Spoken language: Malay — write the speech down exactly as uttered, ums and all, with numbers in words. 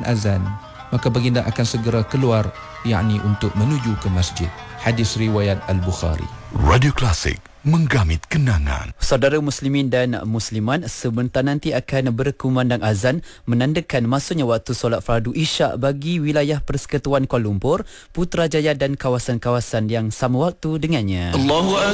azan, maka baginda akan segera keluar, yakni untuk menuju ke masjid. Hadis riwayat Al-Bukhari. Radio Klasik, menggamit kenangan. Saudara muslimin dan muslimat, sebentar nanti akan berkumandang azan menandakan masuknya waktu solat fardu Isyak bagi wilayah Persekutuan Kuala Lumpur, Putrajaya dan kawasan-kawasan yang sama waktu dengannya. Allahu